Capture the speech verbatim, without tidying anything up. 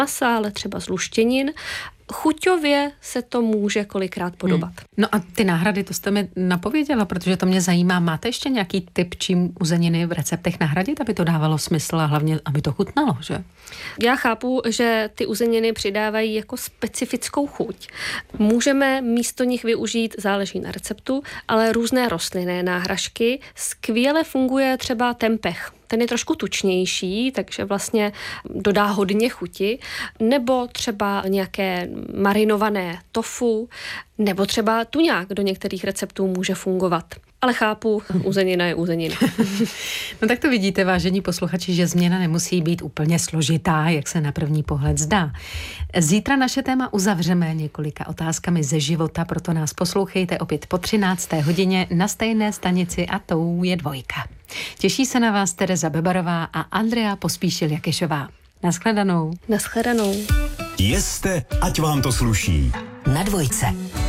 masa, ale třeba z luštěnin. Chuťově se to může kolikrát podobat. Hmm. No a ty náhrady, to jste mi napověděla, protože to mě zajímá. Máte ještě nějaký tip, čím uzeniny v receptech nahradit, aby to dávalo smysl a hlavně, aby to chutnalo, že? Já chápu, že ty uzeniny přidávají jako specifickou chuť. Můžeme místo nich využít, záleží na receptu, ale různé rostlinné náhražky. Skvěle funguje třeba tempeh. Ten je trošku tučnější, takže vlastně dodá hodně chuti. Nebo třeba nějaké marinované tofu, nebo třeba tuňák do některých receptů může fungovat. Ale chápu, uzenina je uzenina. No tak to vidíte, vážení posluchači, že změna nemusí být úplně složitá, jak se na první pohled zdá. Zítra naše téma uzavřeme několika otázkami ze života, proto nás poslouchejte opět po třinácté hodině na stejné stanici a tou je Dvojka. Těší se na vás Tereza Bebarová a Andrea Pospíšil-Jakešová. Naschledanou. Naschledanou. Jeste, ať vám to sluší. Na Dvojce.